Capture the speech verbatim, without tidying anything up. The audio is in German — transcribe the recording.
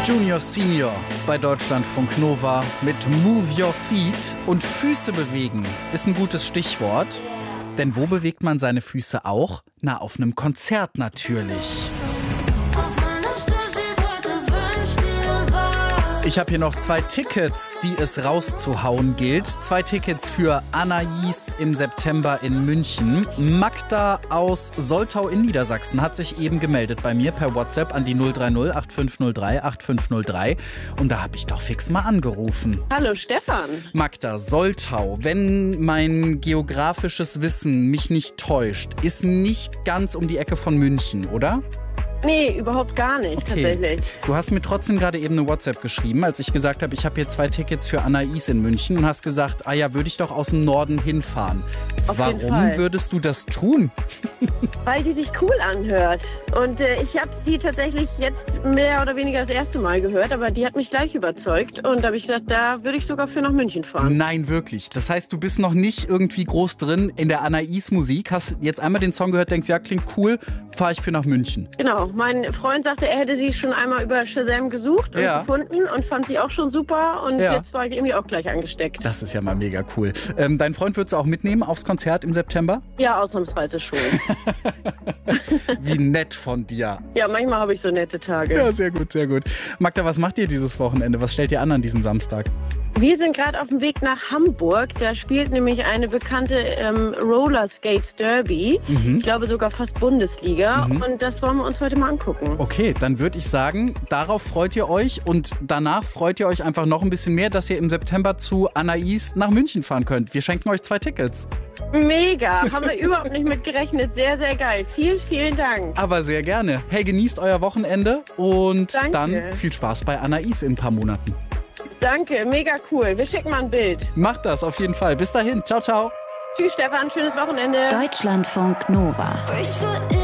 Junior Senior bei Deutschlandfunk Nova mit Move Your Feet. Und Füße bewegen ist ein gutes Stichwort. Denn wo bewegt man seine Füße auch? Na, auf einem Konzert natürlich. Ich habe hier noch zwei Tickets, die es rauszuhauen gilt. Zwei Tickets für Anais im September in München. Magda aus Soltau in Niedersachsen hat sich eben gemeldet bei mir per WhatsApp an die null drei null acht fünf null drei acht fünf null drei. Und da habe ich doch fix mal angerufen. Hallo Stefan. Magda, Soltau, wenn mein geografisches Wissen mich nicht täuscht, ist nicht ganz um die Ecke von München, oder? Nee, überhaupt gar nicht, Okay. tatsächlich. Du hast mir trotzdem gerade eben eine WhatsApp geschrieben, als ich gesagt habe, ich habe hier zwei Tickets für Anais in München und hast gesagt, ah ja, würde ich doch aus dem Norden hinfahren. Auf jeden Warum Fall. würdest du das tun? Weil die sich cool anhört. Und äh, ich habe sie tatsächlich jetzt mehr oder weniger das erste Mal gehört, aber die hat mich gleich überzeugt. Und da habe ich gesagt, da würde ich sogar für nach München fahren. Nein, wirklich. Das heißt, du bist noch nicht irgendwie groß drin in der Anais-Musik, hast jetzt einmal den Song gehört, denkst, ja, klingt cool, fahre ich für nach München. Genau, mein Freund sagte, er hätte sie schon einmal über Shazam gesucht und Ja. gefunden und fand sie auch schon super. Und Ja. jetzt war ich irgendwie auch gleich angesteckt. Das ist ja mal mega cool. Ähm, dein Freund würdest du auch mitnehmen aufs Konzert im September? Ja, ausnahmsweise schon. Wie nett von dir. Ja, manchmal habe ich so nette Tage. Ja, sehr gut, sehr gut. Magda, was macht ihr dieses Wochenende? Was stellt ihr an an diesem Samstag? Wir sind gerade auf dem Weg nach Hamburg. Da spielt nämlich eine bekannte ähm, Roller Skates Derby. Ich glaube sogar fast Bundesliga. Mhm. Und das wollen wir uns heute mal angucken. Okay, dann würde ich sagen, darauf freut ihr euch und danach freut ihr euch einfach noch ein bisschen mehr, dass ihr im September zu Anais nach München fahren könnt. Wir schenken euch zwei Tickets. Mega, haben wir überhaupt nicht mit gerechnet. Sehr, sehr geil. Vielen, vielen Dank. Aber sehr gerne. Hey, genießt euer Wochenende und Danke. dann viel Spaß bei Anais in ein paar Monaten. Danke, mega cool. Wir schicken mal ein Bild. Macht das auf jeden Fall. Bis dahin. Ciao, ciao. Tschüss Stefan, schönes Wochenende. Deutschlandfunk Nova.